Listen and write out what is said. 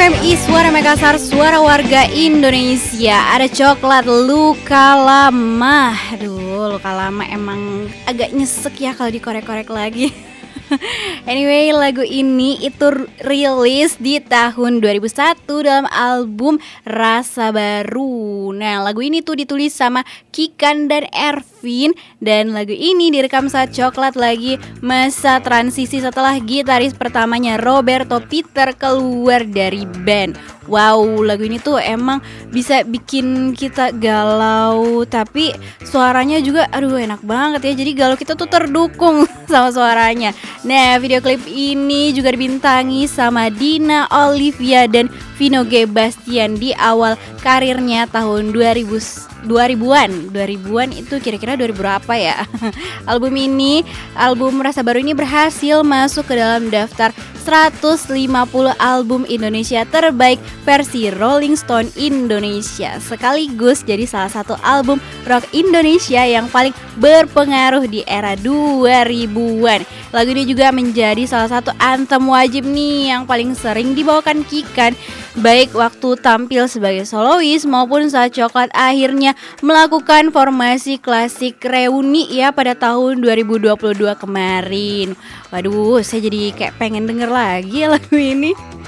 FMI Suara Makassar, suara warga Indonesia. Ada coklat luka lama. Aduh, luka lama emang agak nyesek ya kalau dikorek-korek lagi. Anyway, lagu ini itu rilis di tahun 2001 dalam album Rasa Baru. Nah, lagu ini tuh ditulis sama Kikan dan Ervin. Dan lagu ini direkam saat Coklat lagi masa transisi setelah gitaris pertamanya Roberto Peter keluar dari band. Wow, lagu ini tuh emang bisa bikin kita galau, tapi suaranya juga aduh enak banget ya. Jadi galau kita tuh terdukung sama suaranya. Nah, video klip ini juga dibintangi sama Dina Olivia dan Vino G. Bastian di awal karirnya tahun 2000-an itu kira-kira 2000 berapa ya. Album Rasa Baru ini berhasil masuk ke dalam daftar 150 album Indonesia terbaik versi Rolling Stone Indonesia, sekaligus jadi salah satu album rock Indonesia yang paling berpengaruh di era 2000-an. Lagu ini juga menjadi salah satu anthem wajib nih yang paling sering dibawakan Kikan, baik waktu tampil sebagai solois maupun saat Coklat akhirnya melakukan formasi klasik reuni ya pada tahun 2022 kemarin. Waduh, saya jadi kayak pengen denger lagi lagu ini.